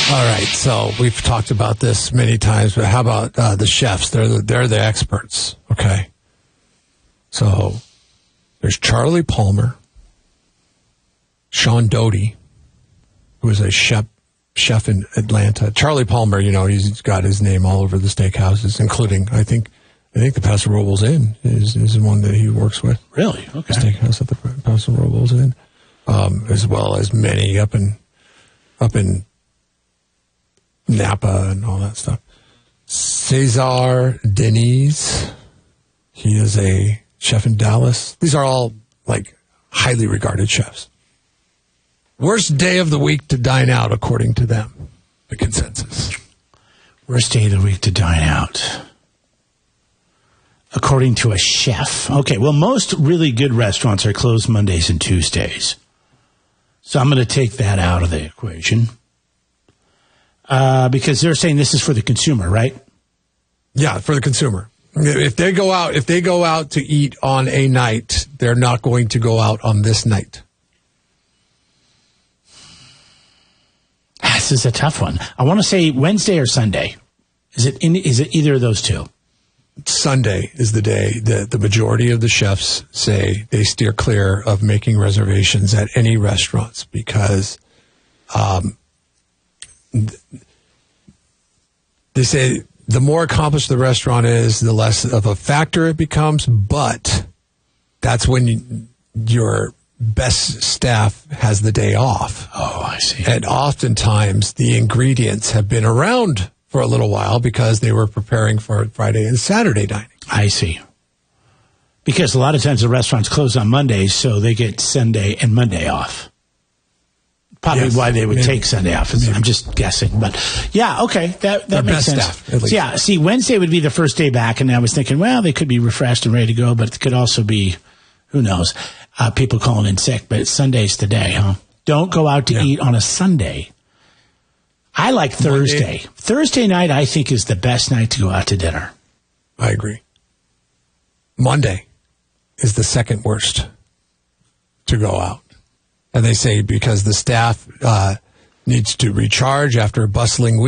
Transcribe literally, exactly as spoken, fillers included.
All right, so we've talked about this many times, but how about uh, the chefs? They're the, they're the experts, okay? So there's Charlie Palmer, Sean Doty, who is a chef chef in Atlanta. Charlie Palmer, you know, he's got his name all over the steakhouses, including, I think, I think the Paso Robles Inn is, is the one that he works with. Really? Okay. The steakhouse at the Paso Robles Inn, um, as well as many up in up in Napa and all that stuff. Cesar Deniz, he is a chef in Dallas. These are all like highly regarded chefs. Worst day of the week to dine out, according to them, the consensus. Worst day of the week to dine out, according to a chef. Okay, well, most really good restaurants are closed Mondays and Tuesdays. So I'm going to take that out of the equation. Uh, because they're saying this is for the consumer, right? Yeah, for the consumer. If they go out, if they go out to eat on a night, they're not going to go out on this night. This is a tough one. I want to say Wednesday or Sunday. Is it in, is it either of those two? Sunday is the day that the majority of the chefs say they steer clear of making reservations at any restaurants because um, they say the more accomplished the restaurant is, the less of a factor it becomes, but that's when you, your best staff has the day off. Oh, I see. And oftentimes the ingredients have been around for a little while because they were preparing for Friday and Saturday dining. I see. Because a lot of times the restaurants close on Mondays, so they get Sunday and Monday off. Probably yes, why they would maybe. take Sunday off. Maybe. I'm just guessing. But, yeah, okay, that, that makes sense. Staff, at least. So, yeah, see, Wednesday would be the first day back, and I was thinking, well, they could be refreshed and ready to go, but it could also be, who knows, uh, people calling in sick. But Sunday's the day, huh? Don't go out to yeah. eat on a Sunday. I like Thursday. Monday. Thursday night, I think, is the best night to go out to dinner. I agree. Monday is the second worst to go out. And they say because the staff uh, needs to recharge after a bustling week.